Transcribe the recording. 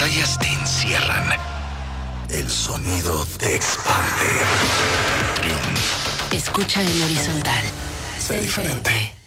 pantallas te encierran. El sonido te expande. Escucha en horizontal. Sé diferente.